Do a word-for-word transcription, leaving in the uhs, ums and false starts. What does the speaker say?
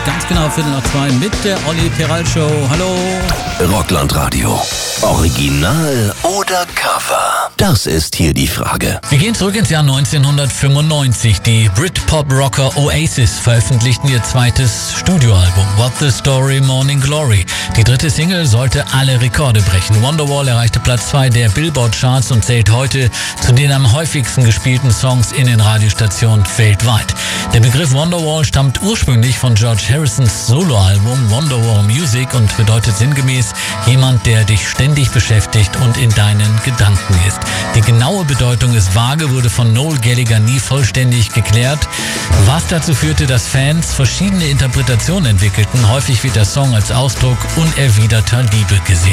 ganz genau Viertel nach zwei mit der Olli Peral Show. Hallo. Rockland-Radio. Original oder Cover? Das ist hier die Frage. Wir gehen zurück ins Jahr neunzehnhundertfünfundneunzig. Die Britpop-Rocker Oasis veröffentlichten ihr zweites Studioalbum What the Story Morning Glory. Die dritte Single sollte alle Rekorde brechen. Wonderwall erreichte Platz zwei der Billboard-Charts und zählt heute zu den am häufigsten gespielten Songs in den Radiostationen weltweit. Der Begriff Wonderwall stammt ursprünglich von George Harrisons Soloalbum Wonderwall Music und bedeutet sinngemäß jemand, der dich ständig beschäftigt und in deinen Gedanken ist. Die genaue Bedeutung ist vage, wurde von Noel Gallagher nie vollständig geklärt, was dazu führte, dass Fans verschiedene Interpretationen entwickelten. Häufig wird der Song als Ausdruck unerwiderter Liebe gesehen.